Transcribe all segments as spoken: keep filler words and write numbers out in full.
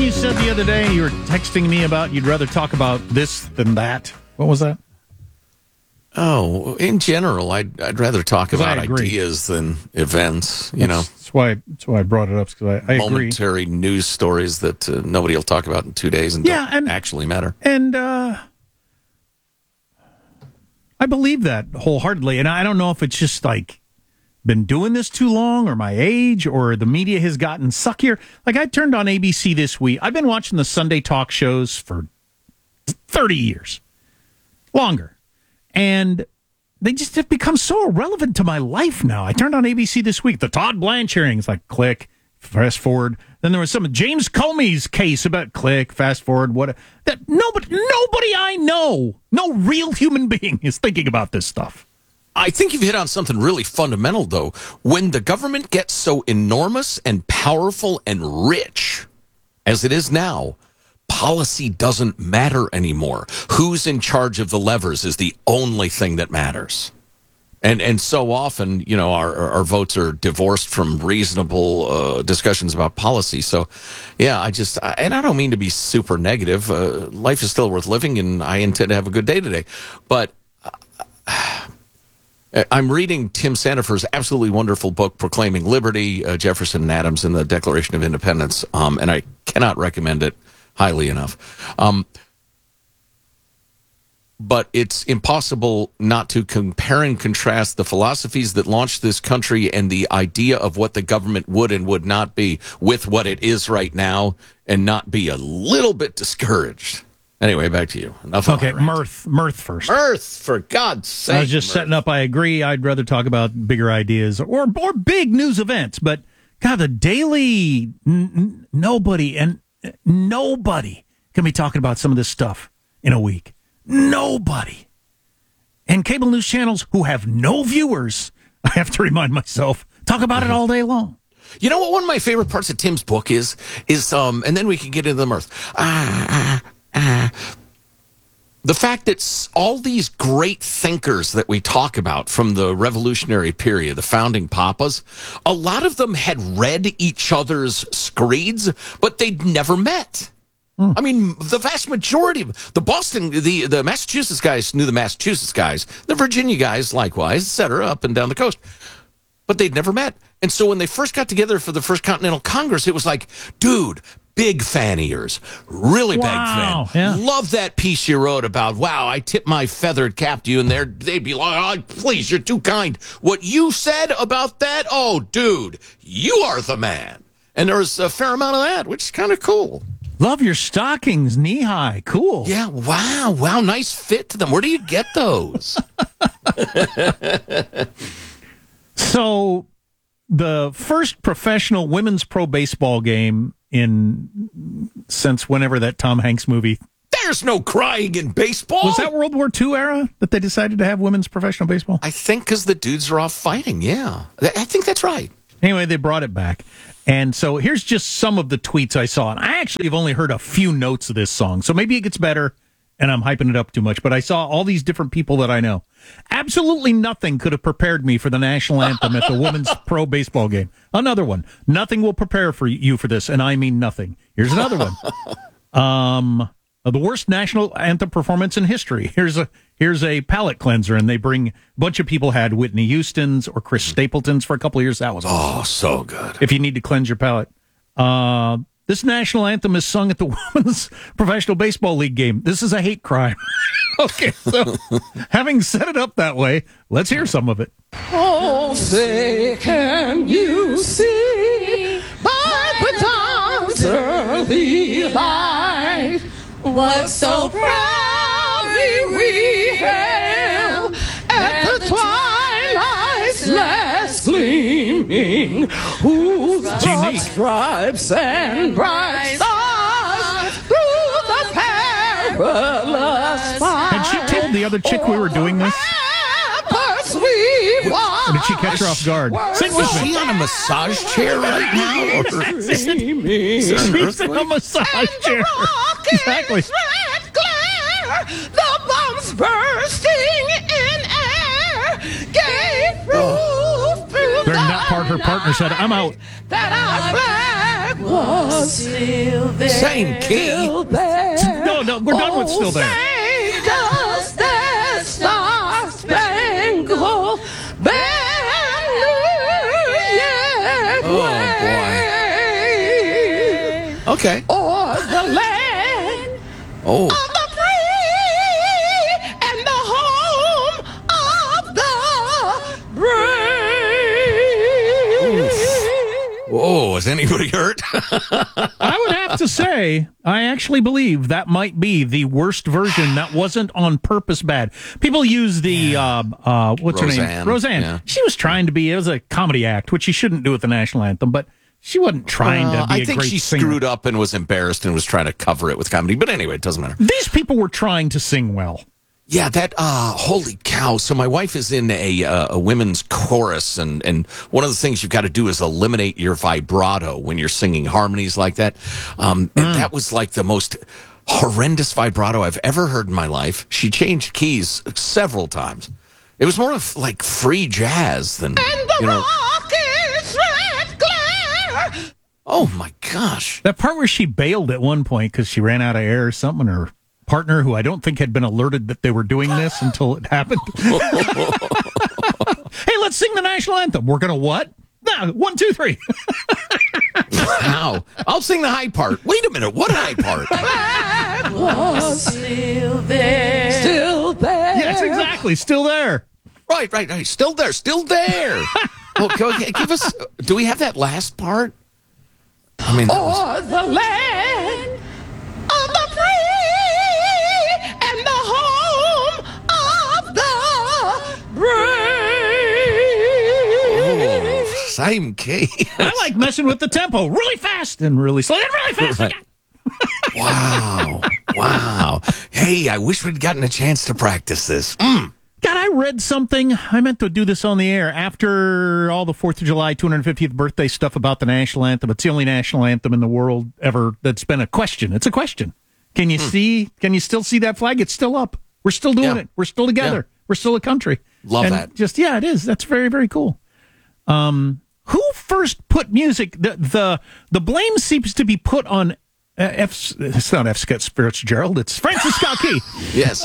something you said the other day? You were texting me about you'd rather talk about this than that. What was that? Oh, in general, I'd I'd rather talk about ideas than events. You that's, know, that's why that's why I brought it up, because I, I momentary agree. news stories that uh, nobody will talk about in two days and yeah, don't and, actually matter. And uh, I believe that wholeheartedly. And I don't know if it's just like been doing this too long, or my age, or the media has gotten suckier. Like, I turned on A B C this week. I've been watching the Sunday talk shows for thirty years, longer, and they just have become so irrelevant to my life now. I turned on A B C this week. The Todd Blanche hearing, it's like, click, fast forward. Then there was some James Comey's case about, click, fast forward. What that nobody, nobody I know, no real human being is thinking about this stuff. I think you've hit on something really fundamental, though. When the government gets so enormous and powerful and rich as it is now, policy doesn't matter anymore. Who's in charge of the levers is the only thing that matters. And and so often, you know, our our votes are divorced from reasonable uh, discussions about policy. So, yeah, I just, I, and I don't mean to be super negative. Uh, life is still worth living, and I intend to have a good day today. But uh, I'm reading Tim Sandefur's absolutely wonderful book, Proclaiming Liberty, uh, Jefferson and Adams and the Declaration of Independence, um, and I cannot recommend it highly enough. Um, but it's impossible not to compare and contrast the philosophies that launched this country and the idea of what the government would and would not be with what it is right now, and not be a little bit discouraged. Anyway, back to you. Enough okay, mirth, mirth first. Mirth, for God's sake. I was just mirth. setting up. I agree. I'd rather talk about bigger ideas or or big news events. But God, the daily n- n- nobody and uh, nobody can be talking about some of this stuff in a week. Nobody. And cable news channels who have no viewers, I have to remind myself, talk about it all day long. You know what? One of my favorite parts of Tim's book is is um, and then we can get into the mirth. Ah. ah Uh, the fact that all these great thinkers that we talk about from the revolutionary period, the founding papas, a lot of them had read each other's screeds, but they'd never met. Mm. I mean, the vast majority of the Boston, the, the Massachusetts guys knew the Massachusetts guys, the Virginia guys likewise, et cetera, up and down the coast. But they'd never met. And so when they first got together for the First Continental Congress, it was like, dude, big fan of yours. Really big wow. fan. Yeah. Love that piece you wrote about, wow, I tip my feathered cap to you, and they'd be like, oh, please, you're too kind. What you said about that, oh, dude, you are the man. And there's a fair amount of that, which is kind of cool. Love your stockings, knee-high. Cool. Yeah, wow, wow, nice fit to them. Where do you get those? So, the first professional women's pro baseball game in since whenever that Tom Hanks movie. There's no crying in baseball. Was that World War Two era that they decided to have women's professional baseball? I think because the dudes are off fighting, yeah. I think that's right. Anyway, they brought it back. And so here's just some of the tweets I saw. And I actually have only heard a few notes of this song, so maybe it gets better and I'm hyping it up too much. But I saw all these different people that I know. Absolutely nothing could have prepared me for the national anthem at the women's pro baseball game. Another one. Nothing will prepare for you for this, and I mean nothing. Here's another one. Um, the worst national anthem performance in history. Here's a here's a palate cleanser, and they bring a bunch of people had Whitney Houston's or Chris Stapleton's for a couple of years. That was awesome. Oh, so good. If you need to cleanse your palate. Uh, this national anthem is sung at the Women's Professional Baseball League game. This is a hate crime. Okay, so having set it up that way, let's hear some of it. Oh, say can you see by the dawn's early light what so proudly we hailed at the twilight's last gleaming, whose broad stripes and bright stars through the perilous fight. Had she told the other chick we were doing this? Or did she catch her off guard? Sing with me. Is she on a massage chair right now? Or is it, is it an She's in a massage chair. Exactly. Glare, the bombs bursting in air gave proof through During that part, her partner said, I'm out. That our flag was still there. Same key. Still there. No, no, we're done with Oh, still there. say does that star spangled banner yet Oh, wave Okay. o'er the land Oh. of the free and the home of the brave. Oh, is anybody hurt? I would have to say, I actually believe that might be the worst version that wasn't on purpose bad. People use the, uh, uh, what's her name? Roseanne. Roseanne. Yeah. She was trying to be, it was a comedy act, which she shouldn't do with the national anthem, but she wasn't trying Uh, to be I a think great she singer. screwed up and was embarrassed and was trying to cover it with comedy. But anyway, it doesn't matter. These people were trying to sing well. Yeah, that, uh, holy cow. So my wife is in a, uh, a women's chorus, and, and one of the things you've got to do is eliminate your vibrato when you're singing harmonies like that. Um, and Mm. that was like the most horrendous vibrato I've ever heard in my life. She changed keys several times. It was more of like free jazz than, And the you know. rock is red glare. Oh my gosh. That part where she bailed at one point because she ran out of air or something, or partner who I don't think had been alerted that they were doing this until it happened. Hey, let's sing the national anthem. We're going to what? No, one, two, three. Wow. I'll sing the high part. Wait a minute. What high part? That was still there. Still there. Yes, exactly. Still there. Right, right, right. Still there. Still there. Okay, okay, give us. Do we have that last part? I mean, that was, O'er the land of the free and the home of the brave. oh, same key. I like messing with the tempo really fast and really slow and really fast. Right. Wow. Wow. Hey, I wish we'd gotten a chance to practice this. Mm. God, I read something. I meant to do this on the air after all the fourth of July, two hundred fiftieth birthday stuff about the national anthem. It's the only national anthem in the world ever that's been a question. It's a question. Can you see, can you still see that flag? It's still up. We're still doing Yeah. it. We're still together. Yeah. We're still a country. Love And that. Just, yeah, it is. That's very, very cool. Um, who first put music? The, the, the blame seems to be put on uh, F. It's not F. Scott Fitzgerald. It's Francis Scott Key. Yes.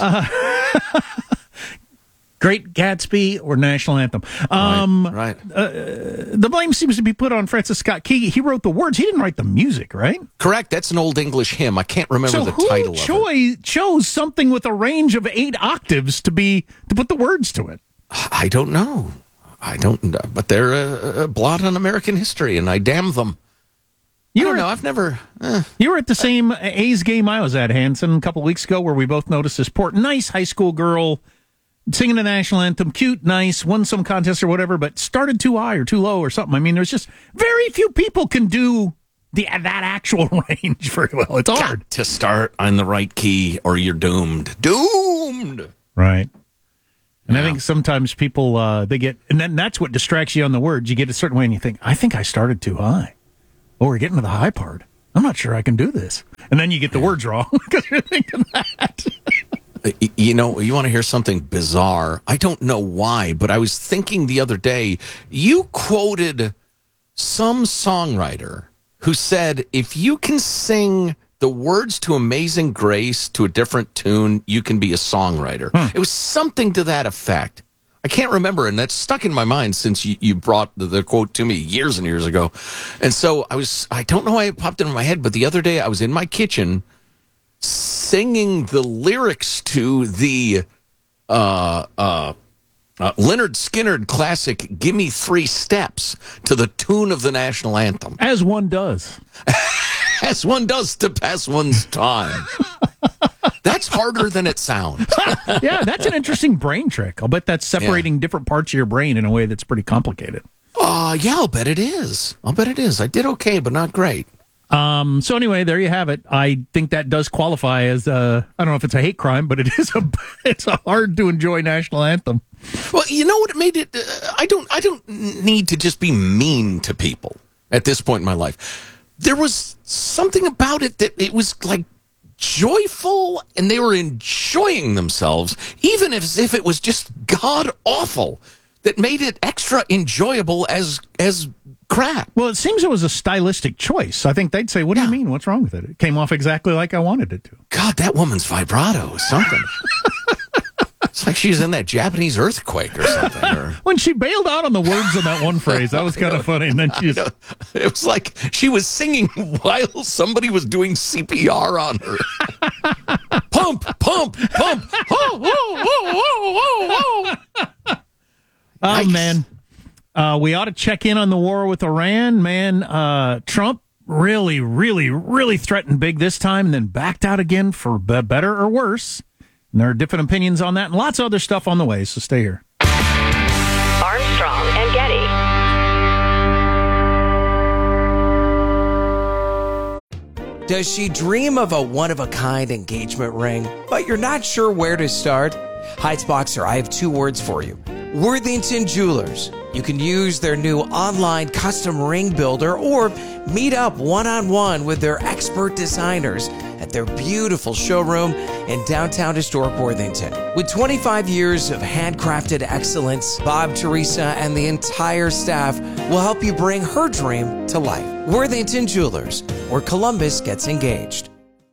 Great Gatsby or national anthem. Um, right. right. The blame seems to be put on Francis Scott Key. He wrote the words. He didn't write the music, right? Correct. That's an old English hymn. I can't remember So the who title of it. choi- chose something with a range of eight octaves to be to put the words to it? I don't know. I don't know. But they're a, a blot on American history, and I damn them. You I don't were, know. I've never. Eh. you were at the same A's game I was at, Hanson, a couple weeks ago, where we both noticed this poor, nice high school girl singing the national anthem, cute, nice, won some contest or whatever, but started too high or too low or something. I mean, there's just very few people can do the that actual range very well. It's hard. Got to start on the right key, or you're doomed. Doomed. Right. And I Yeah. think sometimes people, uh, they get, and then that's what distracts you on the words. You get a certain way and you think, I think I started too high. Oh, we're getting to the high part. I'm not sure I can do this. And then you get the words wrong because you're thinking that. Y- You know, you want to hear something bizarre? I don't know why, but I was thinking the other day, you quoted some songwriter who said, if you can sing the words to Amazing Grace to a different tune, you can be a songwriter. It was something to that effect. I can't remember, and that's stuck in my mind since you, you brought the, the quote to me years and years ago. And so I was, I don't know why it popped into my head, but the other day I was in my kitchen singing the lyrics to the uh, uh, uh, Leonard Skinner classic "Gimme Three Steps" to the tune of the national anthem, As one does. as one does to pass one's time. That's harder than it sounds. Yeah, that's an interesting brain trick. I'll bet that's separating different parts of your brain in a way that's pretty complicated. Uh, yeah, I'll bet it is. I'll bet it is. I did okay, but not great. Um, so anyway, there you have it. I think that does qualify as a, I don't know if it's a hate crime, but it is a, it's a hard to enjoy national anthem. Well, you know what made it? Uh, I don't. I don't need to just be mean to people at this point in my life. There was something about it that it was like joyful, and they were enjoying themselves, even as if it was just god awful. That made it extra enjoyable as as crap. Well, it seems it was a stylistic choice. I think they'd say, what do Yeah. you mean? What's wrong with it? It came off exactly like I wanted it to. God, that woman's vibrato is something. It's like she's in that Japanese earthquake or something. Or, When she bailed out on the words in that one phrase, that was kind of funny. And then she just, it was like she was singing while somebody was doing C P R on her. Pump, pump, pump. Oh, oh, oh, oh, oh, oh. oh, Nice. man. Uh, we ought to check in on the war with Iran. Man, uh, Trump really, really, really threatened big this time and then backed out again for b- better or worse. And there are different opinions on that and lots of other stuff on the way, so stay here. Armstrong and Getty. Does she dream of a one-of-a-kind engagement ring, but you're not sure where to start? Heights Boxer, I have two words for you. Worthington Jewelers. You can use their new online custom ring builder or meet up one-on-one with their expert designers at their beautiful showroom in downtown historic Worthington. With twenty-five years of handcrafted excellence, Bob, Teresa, and the entire staff will help you bring her dream to life. Worthington Jewelers, where Columbus gets engaged.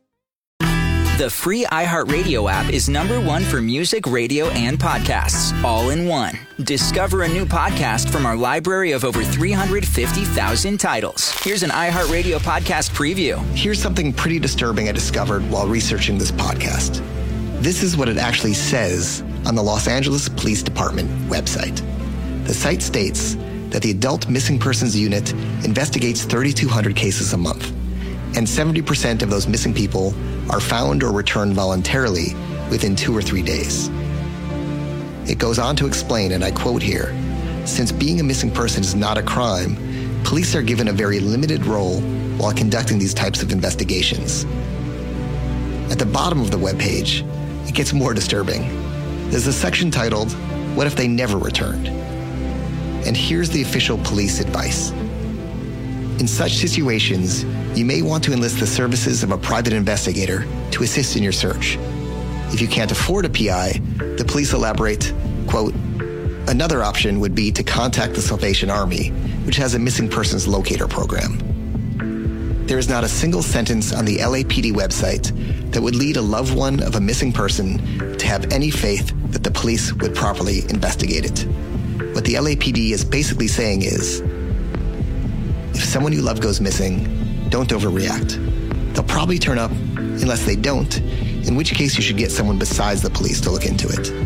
The free iHeartRadio app is number one for music, radio, and podcasts, all in one. Discover a new podcast from our library of over three hundred fifty thousand titles. Here's an iHeartRadio podcast preview. Here's something pretty disturbing I discovered while researching this podcast. This is what it actually says on the Los Angeles Police Department website. The site states that the Adult Missing Persons Unit investigates thirty-two hundred cases a month, and seventy percent of those missing people are found or returned voluntarily within two or three days. It goes on to explain, and I quote here, since being a missing person is not a crime, police are given a very limited role while conducting these types of investigations. At the bottom of the webpage, it gets more disturbing. There's a section titled, What If They Never Returned? And here's the official police advice. In such situations, you may want to enlist the services of a private investigator to assist in your search. If you can't afford a P I, the police elaborate, quote, another option would be to contact the Salvation Army, which has a missing persons locator program. There is not a single sentence on the L A P D website that would lead a loved one of a missing person to have any faith that the police would properly investigate it. What the L A P D is basically saying is, if someone you love goes missing, don't overreact. They'll probably turn up unless they don't, in which case you should get someone besides the police to look into it.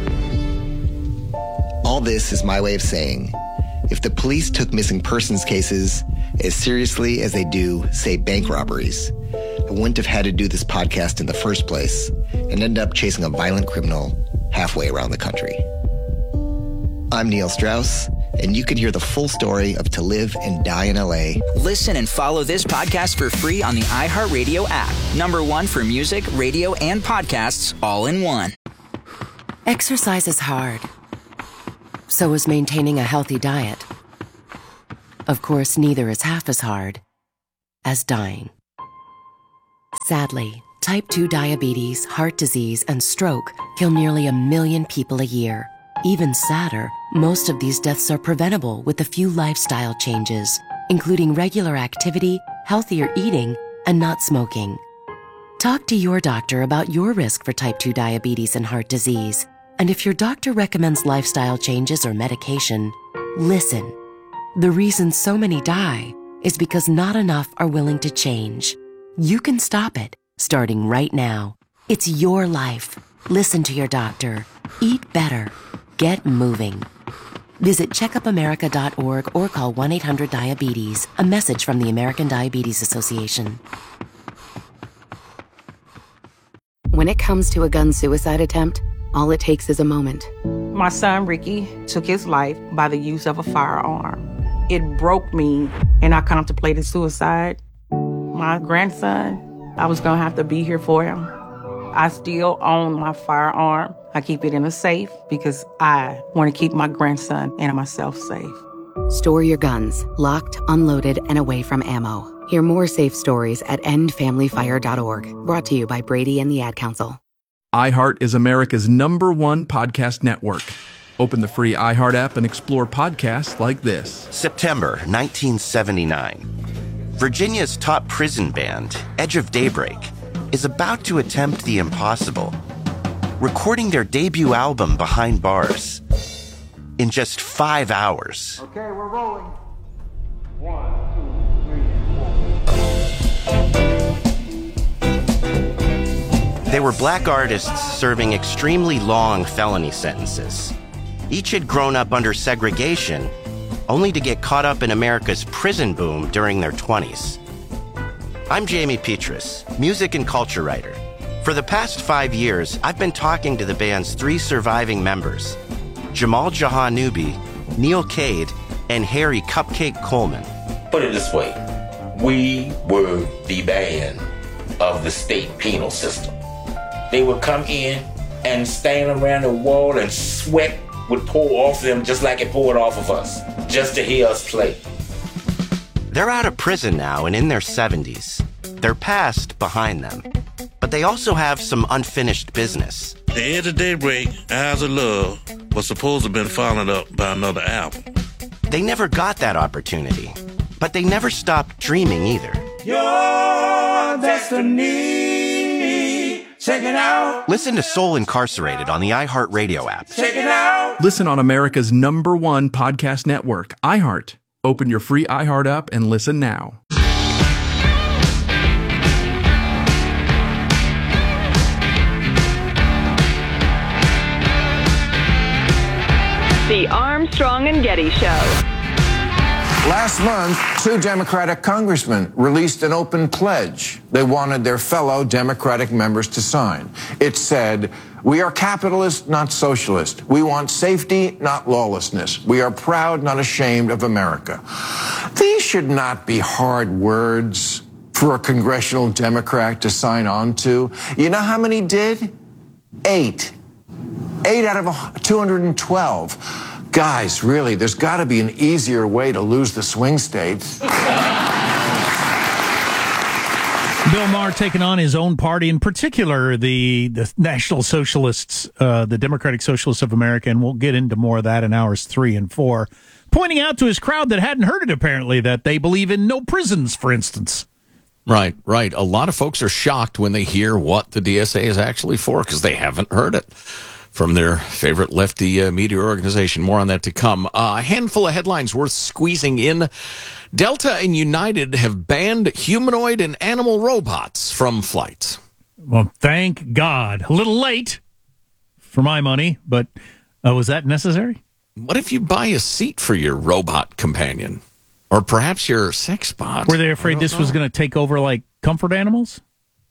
All this is my way of saying, if the police took missing persons cases as seriously as they do, say, bank robberies, I wouldn't have had to do this podcast in the first place and end up chasing a violent criminal halfway around the country. I'm Neil Strauss, and you can hear the full story of To Live and Die in L A. Listen and follow this podcast for free on the iHeartRadio app. Number one for music, radio, and podcasts, all in one. Exercise is hard. So is maintaining a healthy diet. Of course, neither is half as hard as dying. Sadly, type two diabetes, heart disease, and stroke kill nearly a million people a year. Even sadder, most of these deaths are preventable with a few lifestyle changes, including regular activity, healthier eating, and not smoking. Talk to your doctor about your risk for type two diabetes and heart disease. And if your doctor recommends lifestyle changes or medication, listen. The reason so many die is because not enough are willing to change. You can stop it, starting right now. It's your life. Listen to your doctor. Eat better. Get moving. Visit checkup america dot org or call one eight hundred diabetes. A message from the American Diabetes Association. When it comes to a gun suicide attempt, all it takes is a moment. My son, Ricky, took his life by the use of a firearm. It broke me, and I contemplated suicide. My grandson, I was going to have to be here for him. I still own my firearm. I keep it in a safe because I want to keep my grandson and myself safe. Store your guns, locked, unloaded, and away from ammo. Hear more safe stories at end family fire dot org. Brought to you by Brady and the Ad Council. iHeart is America's number one podcast network. Open the free iHeart app and explore podcasts like this. September nineteen seventy-nine. Virginia's top prison band, Edge of Daybreak, is about to attempt the impossible, recording their debut album Behind Bars in just five hours. Okay, we're rolling. One, two, three, They were black artists serving extremely long felony sentences. Each had grown up under segregation, only to get caught up in America's prison boom during their twenties. I'm Jamie Petrus, music and culture writer. For the past five years, I've been talking to the band's three surviving members, Jamal Jahanubi, Neil Cade, and Harry Cupcake Coleman. Put it this way, we were the band of the state penal system. They would come in and stand around the wall and sweat would pour off them just like it poured off of us, just to hear us play. They're out of prison now and in their seventies. Their past behind them. But they also have some unfinished business. The Edge of Daybreak, Eyes of Love, was supposed to have been followed up by another album. They never got that opportunity, but they never stopped dreaming either. Your destiny. Check it out. Listen to Soul Incarcerated on the iHeartRadio app. Check it out. Listen on America's number one podcast network, iHeart. Open your free iHeart app and listen now. The Armstrong and Getty Show. Last month, two Democratic congressmen released an open pledge they wanted their fellow Democratic members to sign. It said, "We are capitalist, not socialist. We want safety, not lawlessness. We are proud, not ashamed of America." These should not be hard words for a congressional Democrat to sign on to. You know how many did? Eight. Eight out of two hundred twelve. Guys, really, there's got to be an easier way to lose the swing states. Bill Maher taking on his own party, in particular the, the National Socialists, uh, the Democratic Socialists of America, and we'll get into more of that in hours three and four, pointing out to his crowd that hadn't heard it, apparently, that they believe in no prisons, for instance. Right, right. A lot of folks are shocked when they hear what the D S A is actually for because they haven't heard it from their favorite lefty uh, media organization. More on that to come. Uh, a handful of headlines worth squeezing in. Delta and United have banned humanoid and animal robots from flights. Well, thank God. A little late for my money, but uh, was that necessary? What if you buy a seat for your robot companion? Or perhaps your sex bot? Were they afraid this know. was going to take over like comfort animals?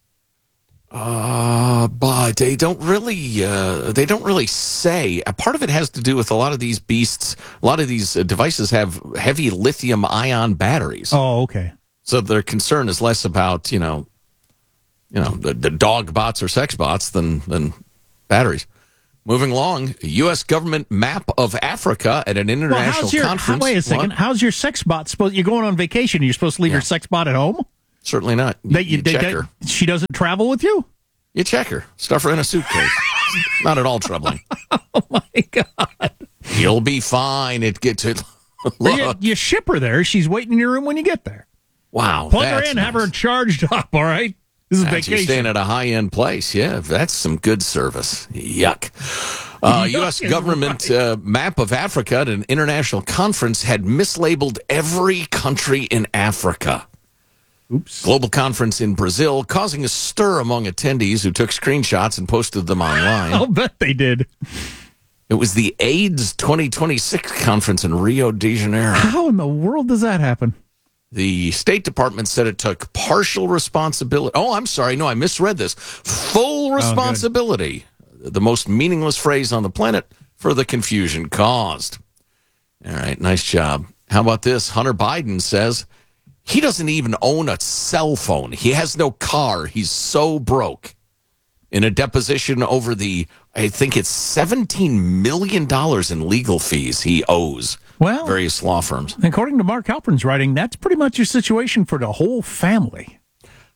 Uh, but they don't really, uh, they don't really say. A part of it has to do with a lot of these beasts. A lot of these uh, devices have heavy lithium ion batteries. Oh, okay. So their concern is less about, you know, you know, the, the dog bots or sex bots than, than batteries. Moving along, U S government map of Africa at an international well, how's your, conference. How, wait a second. What? How's your sex bot supposed? You're going on vacation. You're supposed to leave yeah. your sex bot at home? Certainly not. You, that you, you they, check they, her. She doesn't travel with you? You check her. Stuff her in a suitcase. Not at all troubling. Oh, my God. You'll be fine. It gets it. You, you ship her there. She's waiting in your room when you get there. Wow. Plug her in, nice. Have her charged up, all right? This is that's vacation. You're staying at a high-end place. Yeah, that's some good service. Yuck. Uh, U S government uh, map of Africa at an international conference had mislabeled every country in Africa. Oops. Global conference in Brazil, causing a stir among attendees who took screenshots and posted them online. I'll bet they did. It was the AIDS twenty twenty-six conference in Rio de Janeiro. How in the world does that happen? The State Department said it took partial responsibility. Oh, I'm sorry. No, I misread this. Full responsibility. Oh, the most meaningless phrase on the planet for the confusion caused. All right. Nice job. How about this? Hunter Biden says he doesn't even own a cell phone. He has no car. He's so broke. In a deposition over the, I think it's seventeen million dollars in legal fees he owes well, various law firms. According to Mark Halperin's writing, that's pretty much your situation for the whole family.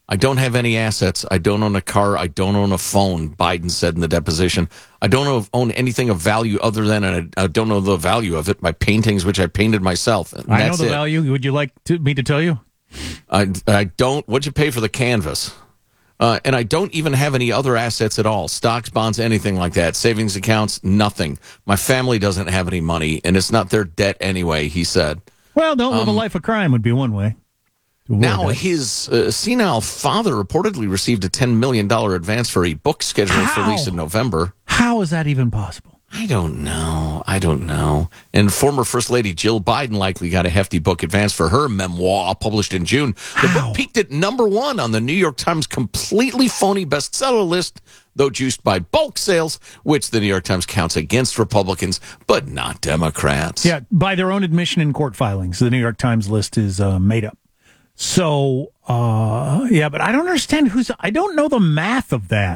I don't have any assets. I don't own a car. I don't own a phone, Biden said in the deposition. I don't own anything of value other than, and I don't know the value of it, my paintings, which I painted myself. And I know that's the it. value. Would you like to, me to tell you? I, I don't. What'd you pay for the canvas? Uh, and I don't even have any other assets at all. Stocks, bonds, anything like that. Savings accounts, nothing. My family doesn't have any money, and it's not their debt anyway, he said. Well, don't live Um, a life of crime would be one way. Now, his uh, senile father reportedly received a ten million dollars advance for a book scheduled for How? release in November. How is that even possible? I don't know. I don't know. And former First Lady Jill Biden likely got a hefty book advance for her memoir published in June. The How? book peaked at number one on the New York Times completely phony bestseller list, though juiced by bulk sales, which the New York Times counts against Republicans, but not Democrats. Yeah, by their own admission in court filings, the New York Times list is uh, made up. So, uh, yeah, but I don't understand who's, I don't know the math of that.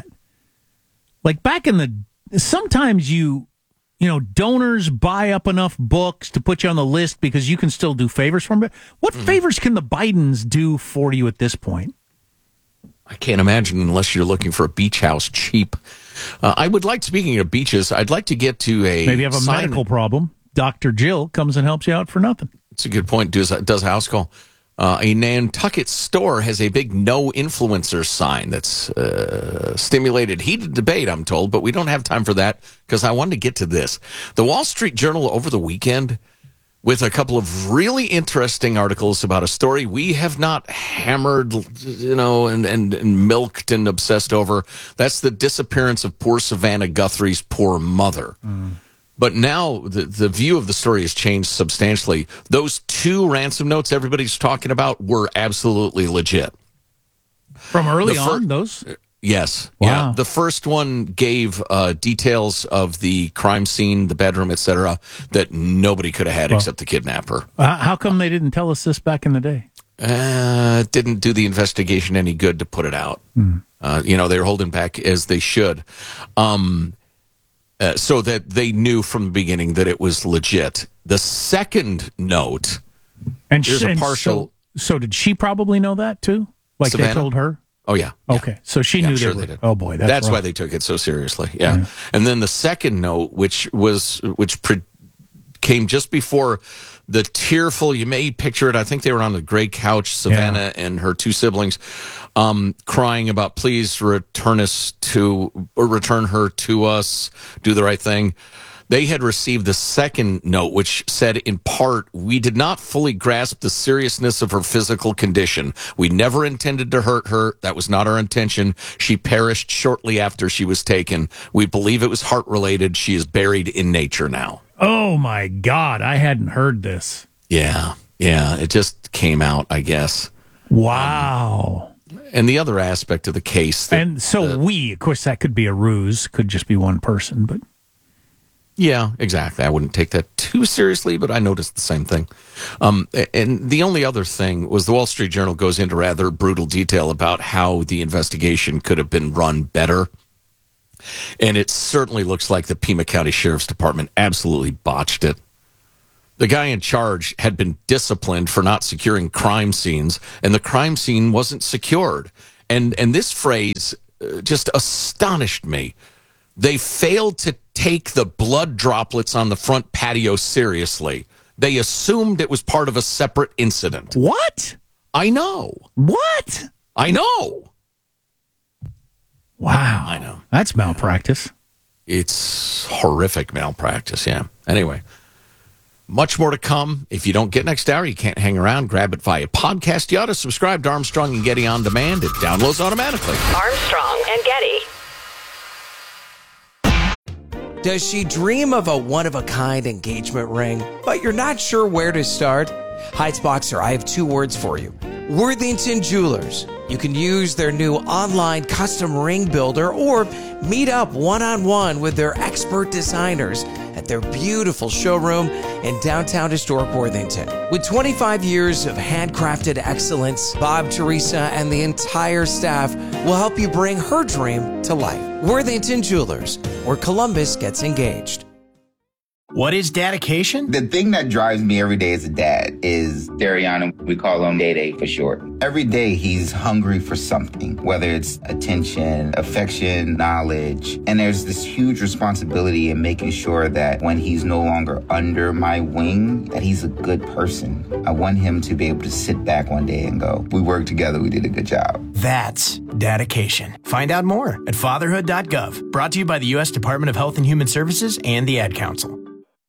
Like back in the, sometimes you, you know, donors buy up enough books to put you on the list because you can still do favors from it. What Mm-hmm. favors can the Bidens do for you at this point? I can't imagine unless you're looking for a beach house cheap. Uh, I would like, speaking of beaches, I'd like to get to a Maybe you have a sign- medical problem. Doctor Jill comes and helps you out for nothing. It's a good point. Does, does house call. Uh, a Nantucket store has a big no influencer sign that's uh, stimulated heated debate, I'm told, but we don't have time for that because I wanted to get to this. The Wall Street Journal over the weekend with a couple of really interesting articles about a story we have not hammered, you know, and, and, and milked and obsessed over. That's the disappearance of poor Savannah Guthrie's poor mother. Mm. But now the, the view of the story has changed substantially. Those two ransom notes everybody's talking about were absolutely legit. From early The fir- on, those? Yes. Wow. Yeah. The first one gave uh, details of the crime scene, the bedroom, et cetera, that nobody could have had Well, except the kidnapper. Uh, how come they didn't tell us this back in the day? Uh, didn't do the investigation any good to put it out. Mm. Uh, you know, they were holding back as they should. Um, uh, so that they knew from the beginning that it was legit. The second note, And, there's sh- a and partial. so, so did she probably know that too? Like Savannah? they told her? Oh, yeah. Okay, so she Yeah, knew I'm sure they, they were, did. Oh boy, that's, That's rough. why they took it so seriously. Yeah. And then the second note, which was which pre- came just before the tearful, you may picture it, I think they were on the gray couch, Savannah and her two siblings, um, crying about, please return us to, or return her to us, do the right thing. They had received the second note, which said, in part, we did not fully grasp the seriousness of her physical condition. We never intended to hurt her. That was not our intention. She perished shortly after she was taken. We believe it was heart-related. She is buried in nature now. Oh my God, I hadn't heard this. Yeah, yeah, it just came out, I guess. Wow. Um, and the other aspect of the case. That, and so uh, we, of course, that could be a ruse, could just be one person, but. Yeah, exactly. I wouldn't take that too seriously, but I noticed the same thing. Um, and the only other thing was the Wall Street Journal goes into rather brutal detail about how the investigation could have been run better. And it certainly looks like the Pima County Sheriff's Department absolutely botched it. The guy in charge had been disciplined for not securing crime scenes, and the crime scene wasn't secured. And, and this phrase uh, just astonished me. They failed to take the blood droplets on the front patio seriously. They assumed it was part of a separate incident. What? I know. What? I know. Wow. I know. That's malpractice. It's horrific malpractice, yeah. Anyway, much more to come. If you don't get next hour, you can't hang around. Grab it via podcast. You ought to subscribe to Armstrong and Getty On Demand. It downloads automatically. Armstrong and Getty. Does she dream of a one-of-a-kind engagement ring, but you're not sure where to start? Heights Boxer, I have two words for you. Worthington Jewelers. You can use their new online custom ring builder or meet up one-on-one with their expert designers at their beautiful showroom in downtown historic Worthington. With twenty-five years of handcrafted excellence, Bob, Teresa, and the entire staff will help you bring her dream to life. Worthington Jewelers, where Columbus gets engaged. What is dedication? The thing that drives me every day as a dad is Dariana. We call him Day Day for short. Every day he's hungry for something, whether it's attention, affection, knowledge. And there's this huge responsibility in making sure that when he's no longer under my wing, that he's a good person. I want him to be able to sit back one day and go, we worked together, we did a good job. That's dedication. Find out more at fatherhood dot gov. Brought to you by the U S Department of Health and Human Services and the Ad Council.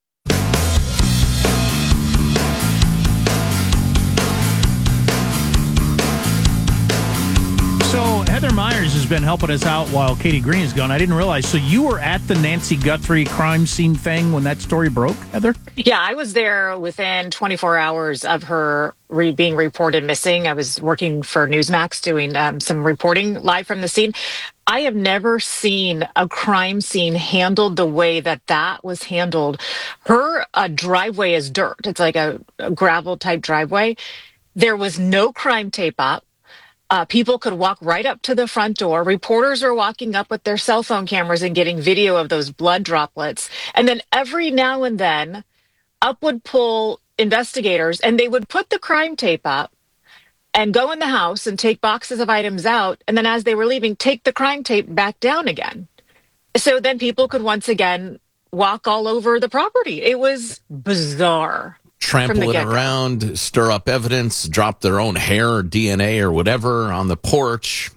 So Heather Myers has been helping us out while Katie Green is gone. I didn't realize. So you were at the Nancy Guthrie crime scene thing when that story broke, Heather? Yeah, I was there within twenty-four hours of her re- being reported missing. I was working for Newsmax doing um, some reporting live from the scene. I have never seen a crime scene handled the way that that was handled. Her uh, driveway is dirt. It's like a, a gravel type driveway. There was no crime tape up. Uh, people could walk right up to the front door. Reporters are walking up with their cell phone cameras and getting video of those blood droplets. And then every now and then, up would pull investigators, and they would put the crime tape up and go in the house and take boxes of items out. And then as they were leaving, take the crime tape back down again. So then people could once again walk all over the property. It was bizarre. Trample it around, stir up evidence, drop their own hair or D N A or whatever on the porch.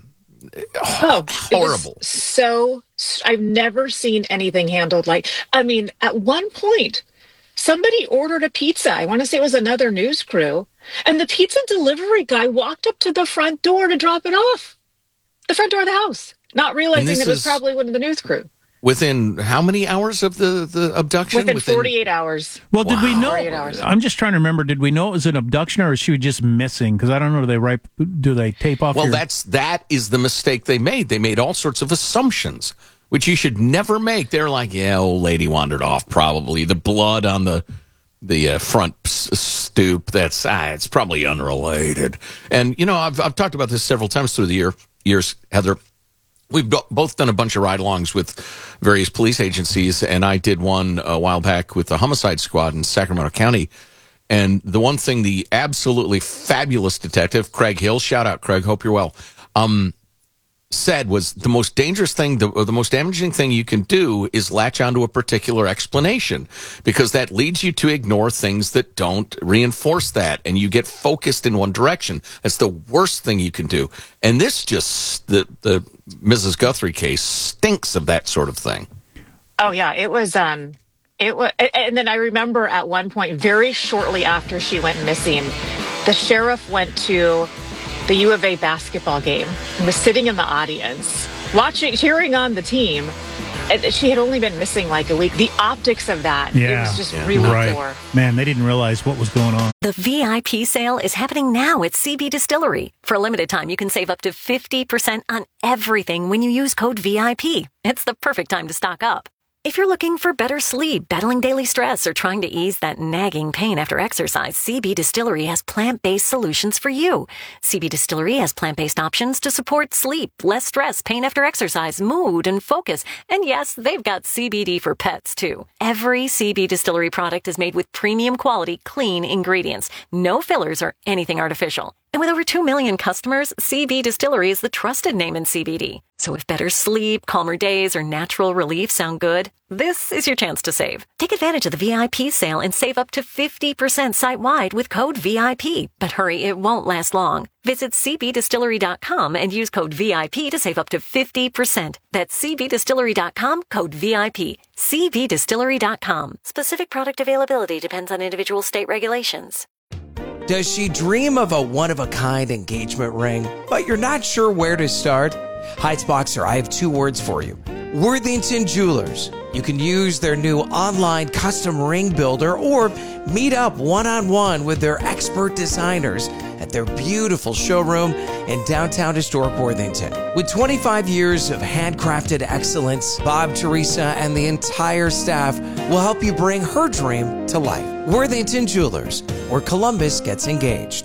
Oh, horrible. So I've never seen anything handled like, I mean, at one point, somebody ordered a pizza. I want to say it was another news crew. And the pizza delivery guy walked up to the front door to drop it off. The front door of the house, not realizing it was probably one of the news crew. Within how many hours of the, the abduction? Within, Within forty-eight hours. Well, did wow. we know? forty-eight hours. I'm just trying to remember. Did we know it was an abduction, or is she just missing? Because I don't know. Do they write? Do they tape off? Well, your... that's that is the mistake they made. They made all sorts of assumptions, which you should never make. They're like, yeah, old lady wandered off. Probably the blood on the the uh, front s- stoop. That's ah, it's probably unrelated. And you know, I've I've talked about this several times through the year years, Heather. We've both done a bunch of ride-alongs with various police agencies, and I did one a while back with the homicide squad in Sacramento County. And the one thing the absolutely fabulous detective, Craig Hill, shout out, Craig, hope you're well, um, said was the most dangerous thing, the, the most damaging thing you can do is latch onto a particular explanation, because that leads you to ignore things that don't reinforce that, and you get focused in one direction. That's the worst thing you can do. And this just, the, the Missus Guthrie case stinks of that sort of thing. Oh, yeah, it was, um, it was, and then I remember at one point, very shortly after she went missing, the sheriff went to the U of A basketball game and was sitting in the audience watching, cheering on the team. And she had only been missing like a week. The optics of that, yeah, it was just yeah. really right. poor. Man, they didn't realize what was going on. The V I P sale is happening now at C B Distillery. For a limited time, you can save up to fifty percent on everything when you use code V I P. It's the perfect time to stock up. If you're looking for better sleep, battling daily stress, or trying to ease that nagging pain after exercise, C B Distillery has plant-based solutions for you. C B Distillery has plant-based options to support sleep, less stress, pain after exercise, mood, and focus. And yes, they've got C B D for pets, too. Every C B Distillery product is made with premium quality, clean ingredients. No fillers or anything artificial. And with over two million customers, C B Distillery is the trusted name in C B D. So if better sleep, calmer days, or natural relief sound good, this is your chance to save. Take advantage of the V I P sale and save up to fifty percent site-wide with code V I P. But hurry, it won't last long. Visit C B distillery dot com and use code V I P to save up to fifty percent. That's C B distillery dot com, code V I P. C B distillery dot com. Specific product availability depends on individual state regulations. Does she dream of a one-of-a-kind engagement ring, but you're not sure where to start? Heights Boxer, I have two words for you. Worthington Jewelers. You can use their new online custom ring builder or meet up one-on-one with their expert designers at their beautiful showroom in downtown historic Worthington. With twenty-five years of handcrafted excellence, Bob, Teresa, and the entire staff will help you bring her dream to life. Worthington Jewelers, where Columbus gets engaged.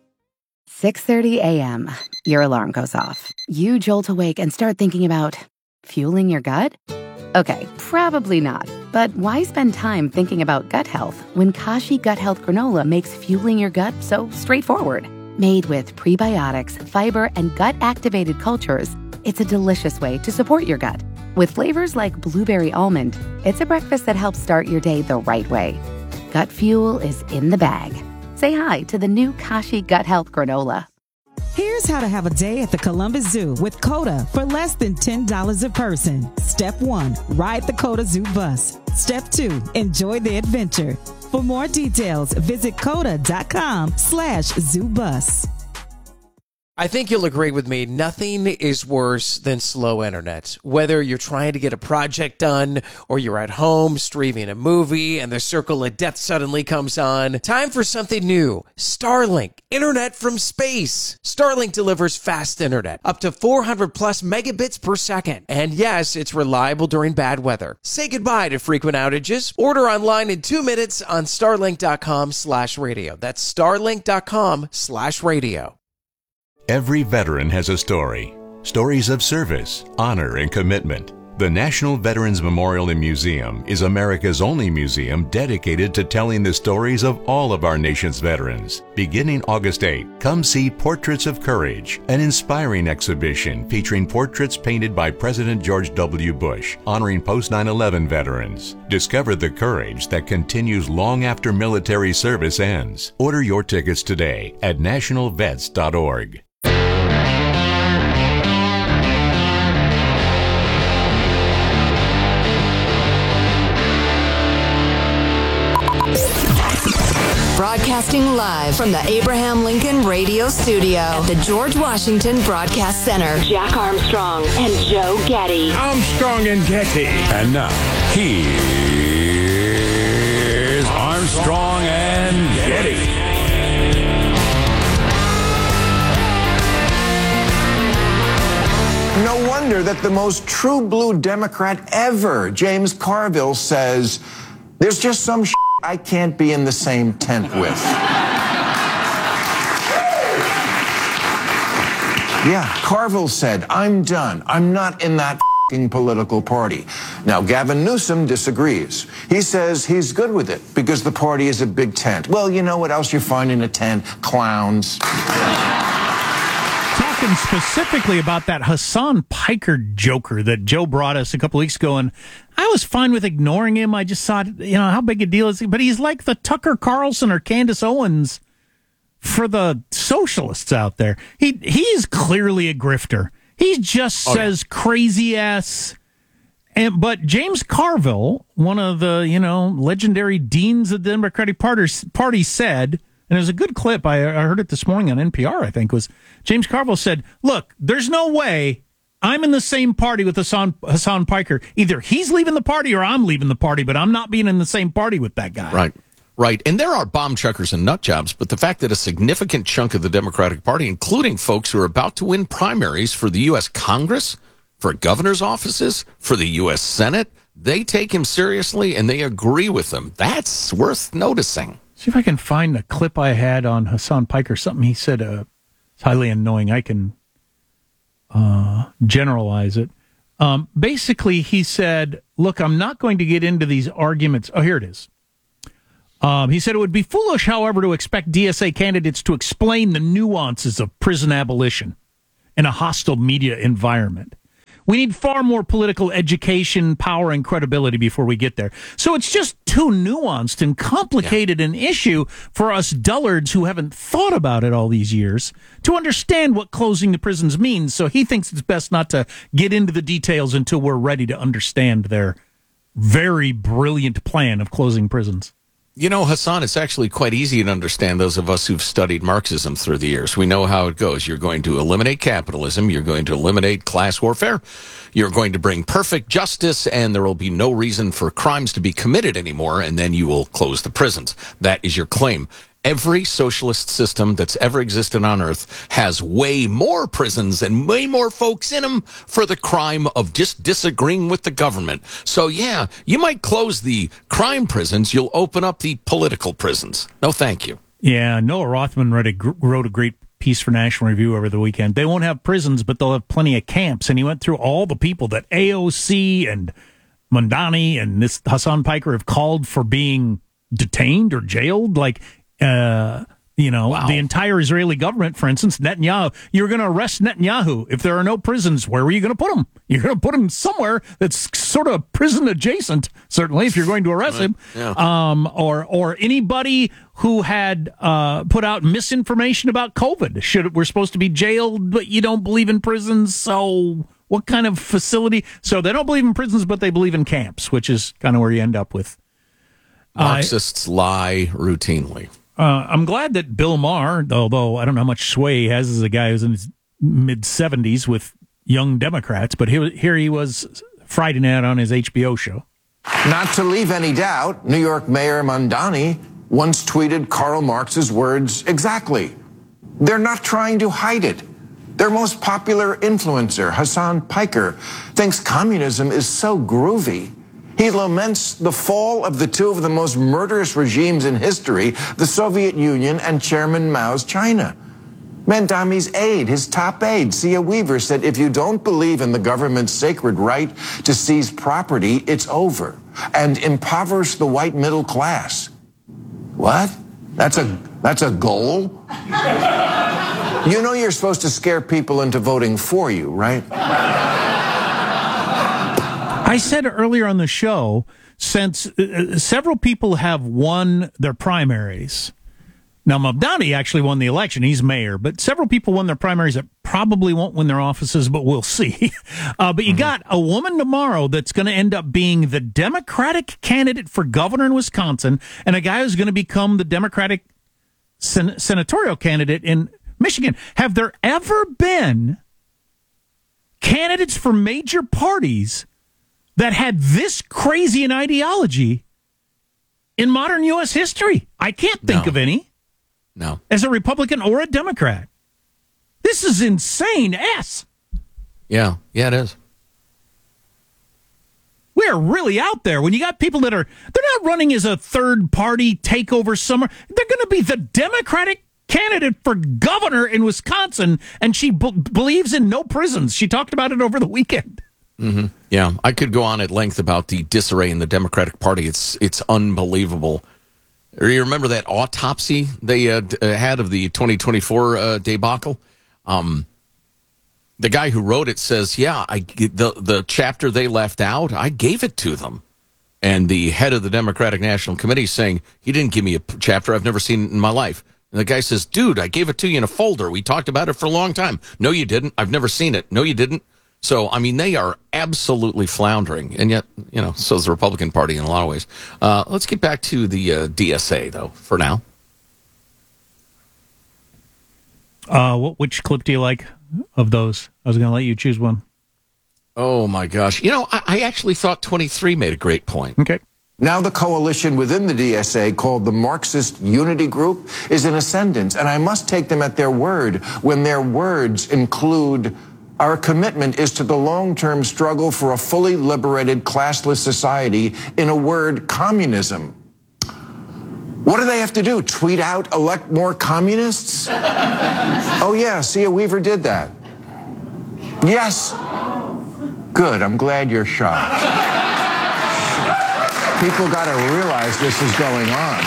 six thirty a.m. Your alarm goes off. You jolt awake and start thinking about fueling your gut? Okay, probably not. But why spend time thinking about gut health when Kashi Gut Health Granola makes fueling your gut so straightforward? Made with prebiotics, fiber, and gut-activated cultures, it's a delicious way to support your gut. With flavors like blueberry almond, it's a breakfast that helps start your day the right way. Gut fuel is in the bag. Say hi to the new Kashi Gut Health Granola. Here's how to have a day at the Columbus Zoo with CODA for less than ten dollars a person. Step one, ride the CODA Zoo bus. Step two, enjoy the adventure. For more details, visit coda.com slash zoo bus. I think you'll agree with me, nothing is worse than slow internet. Whether you're trying to get a project done or you're at home streaming a movie and the circle of death suddenly comes on, time for something new. Starlink, internet from space. Starlink delivers fast internet, up to four hundred plus megabits per second. And yes, it's reliable during bad weather. Say goodbye to frequent outages. Order online in two minutes on starlink.com slash radio. That's starlink.com slash radio. Every veteran has a story. Stories of service, honor, and commitment. The National Veterans Memorial and Museum is America's only museum dedicated to telling the stories of all of our nation's veterans. Beginning August eighth, come see Portraits of Courage, an inspiring exhibition featuring portraits painted by President George W. Bush, honoring post nine eleven veterans. Discover the courage that continues long after military service ends. Order your tickets today at national vets dot org. Broadcasting live from the Abraham Lincoln Radio Studio at the George Washington Broadcast Center. Jack Armstrong and Joe Getty. Armstrong and Getty. And now, here's Armstrong and Getty. No wonder that the most true blue Democrat ever, James Carville, says, there's just some sh- I can't be in the same tent with. Yeah, Carville said, I'm done. I'm not in that f***ing political party. Now, Gavin Newsom disagrees. He says he's good with it because the party is a big tent. Well, you know what else you find in a tent? Clowns. Talking specifically about that Hassan Piker joker that Joe brought us a couple weeks ago, and I was fine with ignoring him. I just thought, you know, how big a deal is he? But he's like the Tucker Carlson or Candace Owens for the socialists out there. He he's clearly a grifter. He just says oh, yeah. crazy ass. And but James Carville, one of the you know legendary deans of the Democratic Party, party said. And there's a good clip, I, I heard it this morning on N P R, I think, was James Carville said, look, there's no way I'm in the same party with Hassan, Hassan Piker. Either he's leaving the party or I'm leaving the party, but I'm not being in the same party with that guy. Right, right. And there are bomb chuckers and nut jobs, but the fact that a significant chunk of the Democratic Party, including folks who are about to win primaries for the U S Congress, for governor's offices, for the U S Senate, they take him seriously and they agree with him. That's worth noticing. See if I can find a clip I had on Hassan Piker, something he said uh, it's highly annoying. I can uh, generalize it. Um, basically, he said, look, I'm not going to get into these arguments. Oh, here it is. Um, he said it would be foolish, however, to expect D S A candidates to explain the nuances of prison abolition in a hostile media environment. We need far more political education, power, and credibility before we get there. So it's just too nuanced and complicated yeah. an issue for us dullards who haven't thought about it all these years to understand what closing the prisons means. So he thinks it's best not to get into the details until we're ready to understand their very brilliant plan of closing prisons. You know, Hassan, it's actually quite easy to understand those of us who've studied Marxism through the years. We know how it goes. You're going to eliminate capitalism. You're going to eliminate class warfare. You're going to bring perfect justice, and there will be no reason for crimes to be committed anymore, and then you will close the prisons. That is your claim. Every socialist system that's ever existed on Earth has way more prisons and way more folks in them for the crime of just disagreeing with the government. So, yeah, you might close the crime prisons. You'll open up the political prisons. No, thank you. Yeah, Noah Rothman wrote a, wrote a great piece for National Review over the weekend. They won't have prisons, but they'll have plenty of camps. And he went through all the people that A O C and Mamdani and this Hassan Piker have called for being detained or jailed. Like, uh, you know, wow. the entire Israeli government, for instance, Netanyahu, you're going to arrest Netanyahu. If there are no prisons, where are you going to put him? You're going to put him somewhere that's sort of prison adjacent, certainly, if you're going to arrest right. him. Yeah. Um, or, or anybody who had uh, put out misinformation about COVID. Should We're supposed to be jailed, but you don't believe in prisons, so what kind of facility? So they don't believe in prisons, but they believe in camps, which is kind of where you end up with. Marxists uh, lie routinely. Uh, I'm glad that Bill Maher, although I don't know how much sway he has as a guy who's in his mid-seventies with young Democrats, but he, here he was Friday night on his H B O show. Not to leave any doubt, New York Mayor Mamdani once tweeted Karl Marx's words exactly. They're not trying to hide it. Their most popular influencer, Hassan Piker, thinks communism is so groovy. He laments the fall of the two of the most murderous regimes in history, the Soviet Union and Chairman Mao's China. Mamdani's aide, his top aide, Sia Weaver, said, if you don't believe in the government's sacred right to seize property, it's over, and impoverish the white middle class. What? That's a, that's a goal? You know you're supposed to scare people into voting for you, right? I said earlier on the show, since uh, several people have won their primaries. Now, Mamdani actually won the election. He's mayor. But several people won their primaries that probably won't win their offices, but we'll see. Uh, but you mm-hmm. got a woman tomorrow that's going to end up being the Democratic candidate for governor in Wisconsin and a guy who's going to become the Democratic sen- senatorial candidate in Michigan. Have there ever been candidates for major parties that had this crazy an ideology in modern U S history? I can't think no. of any. No. As a Republican or a Democrat. This is insane S. Yeah, yeah, it is. We're really out there. When you got people that are, they're not running as a third party takeover somewhere. They're going to be the Democratic candidate for governor in Wisconsin, and she b- believes in no prisons. She talked about it over the weekend. Mm-hmm. Yeah, I could go on at length about the disarray in the Democratic Party. It's it's unbelievable. You remember that autopsy they uh, had of the twenty twenty-four uh, debacle? Um, the guy who wrote it says, yeah, I, the, the chapter they left out, I gave it to them. And the head of the Democratic National Committee saying, he didn't give me a chapter I've never seen in my life. And the guy says, dude, I gave it to you in a folder. We talked about it for a long time. No, you didn't. I've never seen it. No, you didn't. So, I mean, they are absolutely floundering. And yet, you know, so is the Republican Party in a lot of ways. Uh, let's get back to the uh, D S A, though, for now. Uh, what, which clip do you like of those? I was going to let you choose one. Oh, my gosh. You know, I, I actually thought twenty-three made a great point. Okay. Now the coalition within the D S A, called the Marxist Unity Group, is in ascendance. And I must take them at their word when their words include, our commitment is to the long-term struggle for a fully liberated, classless society, in a word, communism. What do they have to do? Tweet out, elect more communists? Oh, yeah, Sia Weaver did that. Yes. Good, I'm glad you're shocked. People got to realize this is going on.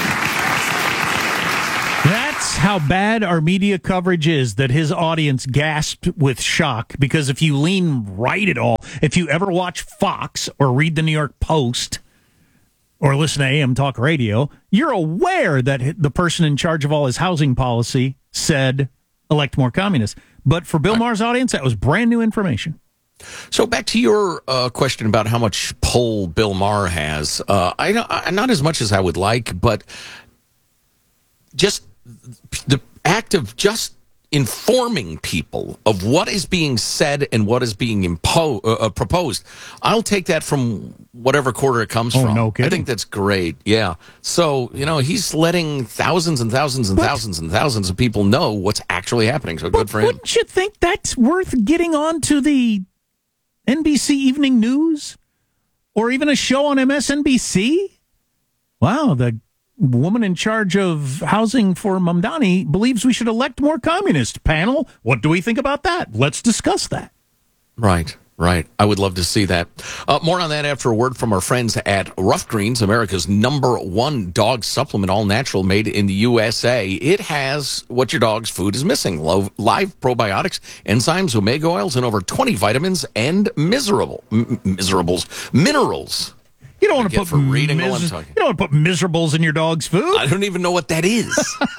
That's how bad our media coverage is, that his audience gasped with shock. Because if you lean right at all, if you ever watch Fox or read the New York Post or listen to A M Talk Radio, you're aware that the person in charge of all his housing policy said, elect more communists. But for Bill Maher's audience, that was brand new information. So back to your uh, question about how much pull Bill Maher has. Uh, I, I not as much as I would like, but just the act of just informing people of what is being said and what is being impo- uh, proposed. I'll take that from whatever quarter it comes oh, from. No kidding. I think that's great. Yeah. So, you know, he's letting thousands and thousands and but, thousands and thousands of people know what's actually happening. So good for him. Wouldn't you think that's worth getting on to the N B C Evening News or even a show on M S N B C? Wow, the woman in charge of housing for Mamdani believes we should elect more communists. Panel, what do we think about that? Let's discuss that. Right. Right. I would love to see that. Uh, more on that after a word from our friends at Rough Greens, America's number one dog supplement, all natural, made in the U S A. It has what your dog's food is missing: Lo- live probiotics, enzymes, omega oils, and over twenty vitamins and miserable m- miserables minerals. You don't want to put for reading mis- while I'm talking. You don't want to put miserables in your dog's food. I don't even know what that is.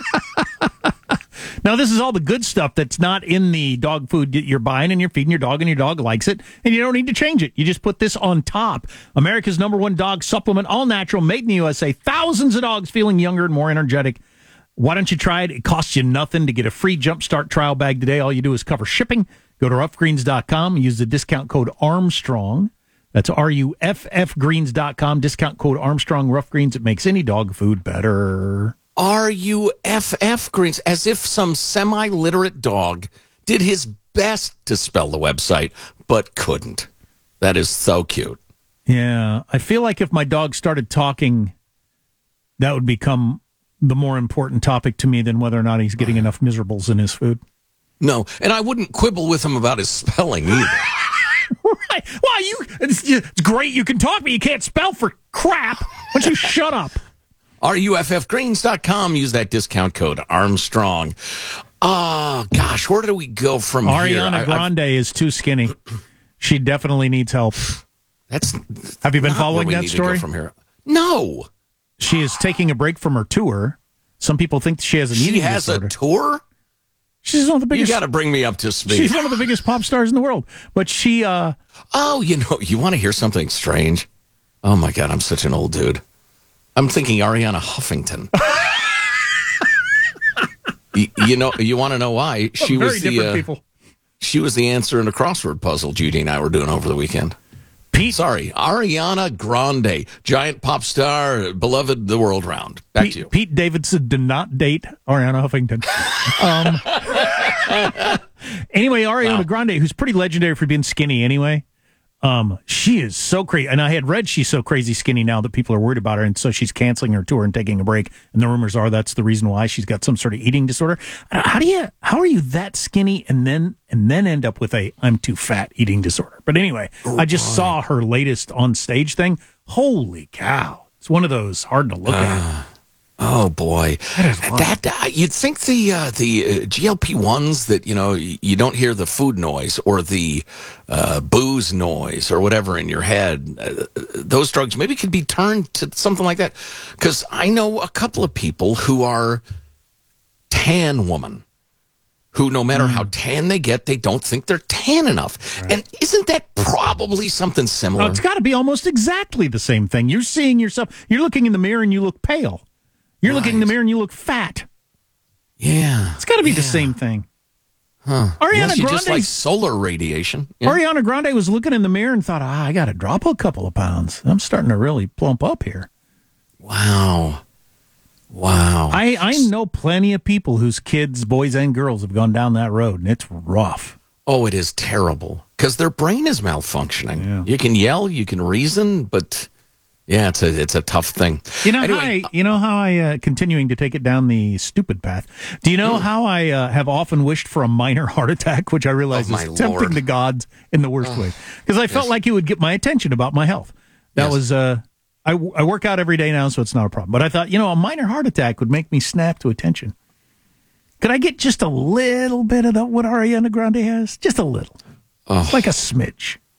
Now, this is all the good stuff that's not in the dog food that you're buying and you're feeding your dog and your dog likes it, and you don't need to change it. You just put this on top. America's number one dog supplement, all natural, made in the U S A. Thousands of dogs feeling younger and more energetic. Why don't you try it? It costs you nothing to get a free Jumpstart trial bag today. All you do is cover shipping. Go to rough greens dot com and use the discount code Armstrong. That's R U F F greens dot com. Discount code Armstrong. Rough Greens. It makes any dog food better. R U F F Greens, as if some semi-literate dog did his best to spell the website, but couldn't. That is so cute. Yeah, I feel like if my dog started talking, that would become the more important topic to me than whether or not he's getting enough miserables in his food. No, and I wouldn't quibble with him about his spelling either. Right. Well, you, it's, it's great you can talk, but you can't spell for crap. Why don't you shut up? R U F F greens dot com. Use that discount code Armstrong. Oh, gosh, where do we go from Ariana here? Ariana Grande I, is too skinny. She definitely needs help. That's. Have you been following that story? From here. No. She is taking a break from her tour. Some people think she has an eating disorder. She has a tour? She's one of the biggest. You got to bring me up to speed. She's one of the biggest pop stars in the world. But she. uh Oh, you know, you want to hear something strange? Oh, my God, I'm such an old dude. I'm thinking Ariana Huffington. you, you know, you want to know why? She Very was the different uh, people. She was the answer in a crossword puzzle Judy and I were doing over the weekend. Pete, sorry, Ariana Grande, giant pop star, beloved the world round. Back Pete, to you. Pete Davidson did not date Ariana Huffington. um, anyway, Ariana wow. Grande, who's pretty legendary for being skinny anyway. Um, she is so crazy, and I had read she's so crazy skinny now that people are worried about her, and so she's canceling her tour and taking a break. And the rumors are that's the reason why she's got some sort of eating disorder. How do you? How are you that skinny and then and then end up with a I'm too fat eating disorder? But anyway, oh, I just boy. saw her latest on stage thing. Holy cow! It's one of those hard to look uh. at. Oh boy, that, that uh, you'd think the uh, the uh, G L P ones that you know you don't hear the food noise or the uh, booze noise or whatever in your head. Uh, those drugs maybe could be turned to something like that. Because I know a couple of people who are tan woman, who no matter mm. how tan they get, they don't think they're tan enough. Right. And isn't that probably something similar? Oh, it's got to be almost exactly the same thing. You're seeing yourself. You're looking in the mirror and you look pale. You're right. looking in the mirror and you look fat. Yeah. It's got to be yeah. the same thing. Huh. Ariana Grande. just like solar radiation. Yeah. Ariana Grande was looking in the mirror and thought, ah, I got to drop a couple of pounds. I'm starting to really plump up here. Wow. Wow. I, I know plenty of people whose kids, boys and girls, have gone down that road, and it's rough. Oh, it is terrible because their brain is malfunctioning. Yeah. You can yell, you can reason, but... Yeah, it's a it's a tough thing. You know anyway, how I, you know how I uh, continuing to take it down the stupid path. Do you know mm. how I uh, have often wished for a minor heart attack, which I realize oh, is tempting Lord. the gods in the worst oh. way, because I felt yes. like it would get my attention about my health. That yes. was uh, I I work out every day now, so it's not a problem. But I thought, you know, a minor heart attack would make me snap to attention. Could I get just a little bit of the, what Ariana Grande has? Just a little, oh. like a smidge.